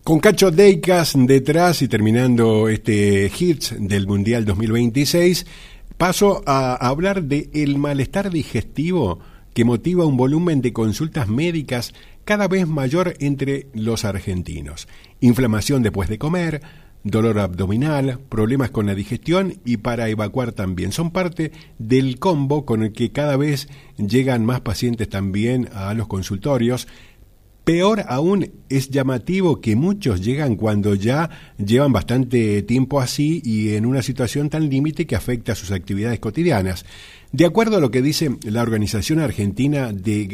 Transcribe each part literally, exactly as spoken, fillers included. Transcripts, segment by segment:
Con Cacho Deicas detrás y terminando este Hits del Mundial dos mil veintiséis, paso a hablar de el malestar digestivo que motiva un volumen de consultas médicas cada vez mayor entre los argentinos. Inflamación después de comer, dolor abdominal, problemas con la digestión y para evacuar también. Son parte del combo con el que cada vez llegan más pacientes también a los consultorios. Peor aún, es llamativo que muchos llegan cuando ya llevan bastante tiempo así y en una situación tan límite que afecta a sus actividades cotidianas. De acuerdo a lo que dice la Organización Argentina de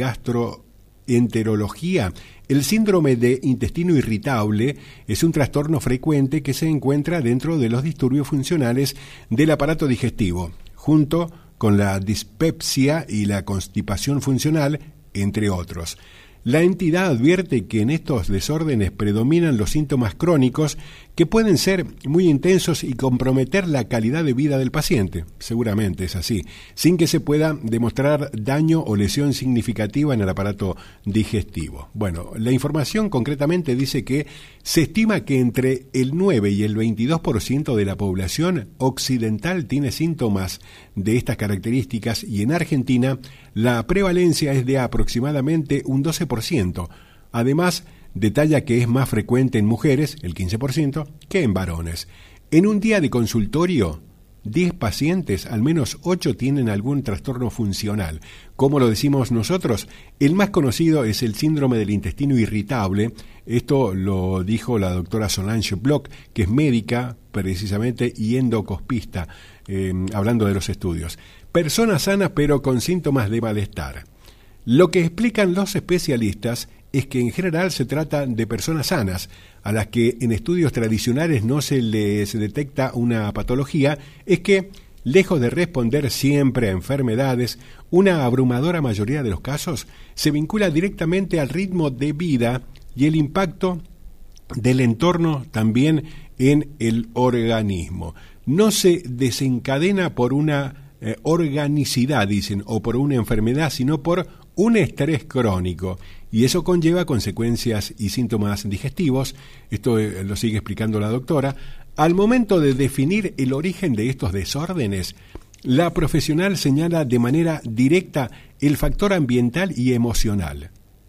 Gastroenterología, el síndrome de intestino irritable es un trastorno frecuente que se encuentra dentro de los disturbios funcionales del aparato digestivo, junto con la dispepsia y la constipación funcional, entre otros. La entidad advierte que en estos desórdenes predominan los síntomas crónicos que pueden ser muy intensos y comprometer la calidad de vida del paciente, seguramente es así, sin que se pueda demostrar daño o lesión significativa en el aparato digestivo. Bueno, la información concretamente dice que se estima que entre el nueve y el veintidós por ciento de la población occidental tiene síntomas de estas características y en Argentina la prevalencia es de aproximadamente un doce por ciento. Además, detalla que es más frecuente en mujeres, el quince por ciento, que en varones. En un día de consultorio, diez pacientes, al menos ocho tienen algún trastorno funcional. Como lo decimos nosotros, el más conocido es el síndrome del intestino irritable. Esto lo dijo la doctora Solange Bloch, que es médica precisamente y endocospista, eh, hablando de los estudios. Personas sanas pero con síntomas de malestar. Lo que explican los especialistas es que en general se trata de personas sanas, a las que en estudios tradicionales no se les detecta una patología, es que, lejos de responder siempre a enfermedades, una abrumadora mayoría de los casos se vincula directamente al ritmo de vida y el impacto del entorno también en el organismo. No se desencadena por una eh, organicidad, dicen, o por una enfermedad, sino por un estrés crónico, y eso conlleva consecuencias y síntomas digestivos. Esto eh, lo sigue explicando la doctora. Al momento de definir el origen de estos desórdenes, la profesional señala de manera directa el factor ambiental y emocional.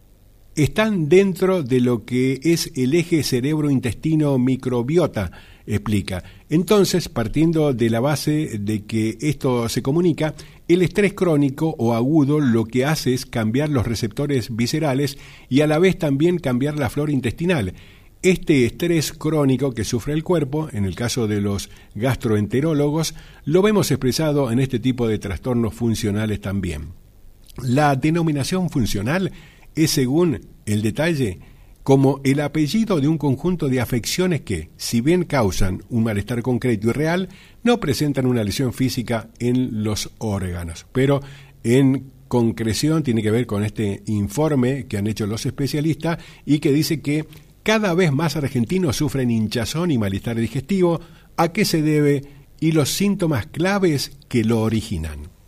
Están dentro de lo que es el eje cerebro-intestino-microbiota, explica. Entonces, partiendo de la base de que esto se comunica, el estrés crónico o agudo lo que hace es cambiar los receptores viscerales y a la vez también cambiar la flora intestinal. Este estrés crónico que sufre el cuerpo, en el caso de los gastroenterólogos, lo vemos expresado en este tipo de trastornos funcionales también. La denominación funcional es, según el detalle, como el apellido de un conjunto de afecciones que, si bien causan un malestar concreto y real, no presentan una lesión física en los órganos. Pero en concreción tiene que ver con este informe que han hecho los especialistas y que dice que cada vez más argentinos sufren hinchazón y malestar digestivo. ¿A qué se debe? Y los síntomas claves que lo originan.